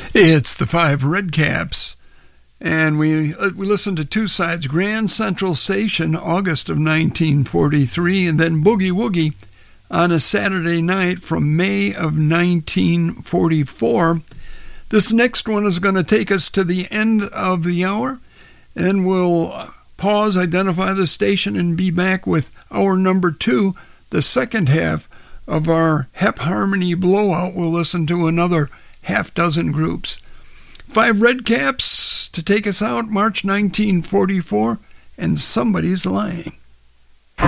It's the Five Redcaps, and we listened to two sides, Grand Central Station, August of 1943, and then Boogie Woogie on a Saturday night from May of 1944. This next one is going to take us to the end of the hour, and we'll pause, identify the station, and be back with hour number 2, the second half of our Hep Harmony Blowout. We'll listen to another half dozen groups. Five Redcaps to take us out, March 1944, and Somebody's Lying.